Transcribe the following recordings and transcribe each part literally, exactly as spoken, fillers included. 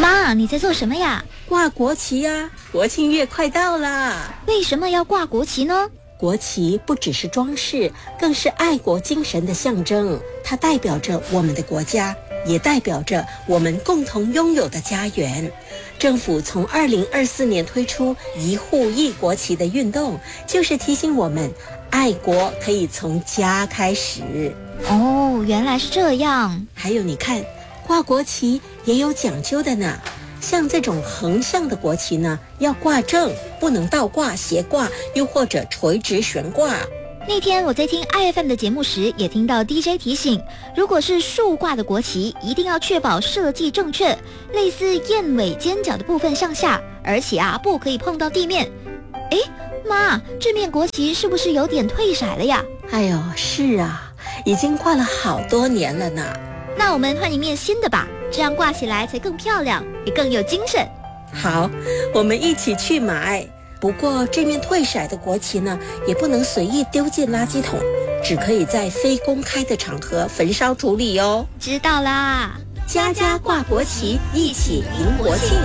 妈，你在做什么呀？ 挂国旗呀，国庆月快到啦！ 为什么要挂国旗呢？ 国旗不只是装饰，更是爱国精神的象征。它代表着我们的国家，也代表着我们共同拥有的家园。政府从二零二四年推出一户一国旗的运动，就是提醒我们，爱国可以从家开始。 哦，原来是这样。 还有你看，挂国旗也有讲究的呢。像这种横向的国旗呢，要挂正，不能倒挂、斜挂，又或者垂直悬挂。 那天我在听 I F M 的节目时，也听到 D J 提醒，如果是竖挂的国旗，一定要确保设计正确，类似燕尾尖角的部分上下，而且啊，不可以碰到地面。诶，妈，这面国旗是不是有点退色了呀？ 哎呦，是啊，已经挂了好多年了呢。 那我们换一面新的吧，这样挂起来才更漂亮，也更有精神。 好，我们一起去买。不过这面退色的国旗呢，也不能随意丢进垃圾桶，只可以在非公开的场合焚烧处理哦。 知道啦， 家家挂国旗，一起迎国庆。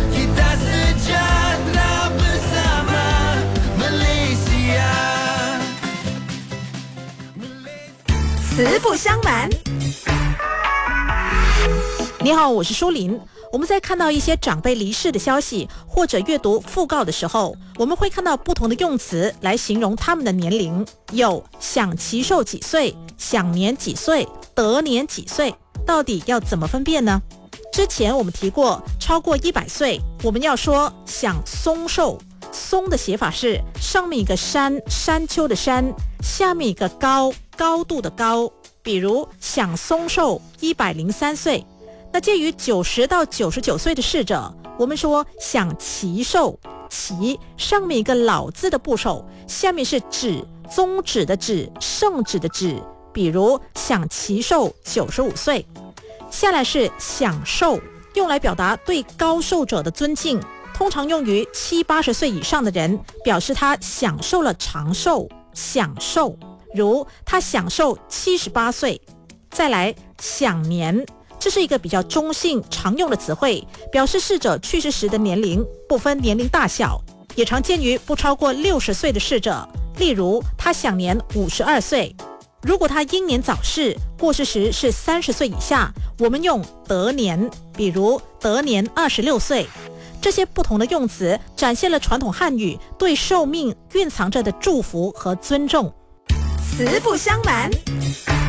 慈不相瞒。你好，我是舒琳。我们在看到一些长辈离世的消息，或者阅读讣告的时候，我们会看到不同的用词来形容他们的年龄，有享其寿几岁、享年几岁、得年几岁，到底要怎么分辨呢？之前我们提过，超过一百岁，我们要说享松寿。松的写法是上面一个山，山丘的山，下面一个高，高度的高。比如享松寿一百零三岁。那介于九十到九十九岁的逝者，我们说享其寿，其上面一个老字的部首，下面是指，宗旨的旨，圣旨的旨。比如享其寿九十五岁。下来是享寿，用来表达对高寿者的尊敬，通常用于七八十岁以上的人，表示他享受了长寿，享寿。如他享寿七十八岁。再来享年，这是一个比较中性常用的词汇，表示逝者去世时的年龄，不分年龄大小，也常见于不超过六十岁的逝者。例如他享年五十二岁。如果他英年早逝，过世时是三十岁以下，我们用得年，比如得年二十六岁。这些不同的用词展现了传统汉语对寿命蕴藏着的祝福和尊重。 慈不相瞒。